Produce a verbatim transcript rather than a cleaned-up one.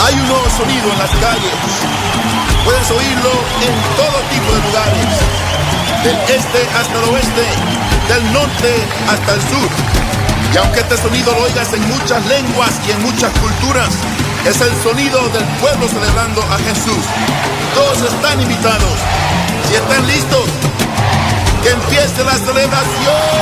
Hay un nuevo sonido en las calles. Puedes oírlo en todo tipo de lugares. Del este hasta el oeste, del norte hasta el sur. Y aunque este sonido lo oigas en muchas lenguas y en muchas culturas, es el sonido del pueblo celebrando a Jesús. Todos están invitados. Si están listos, que empiece la celebración.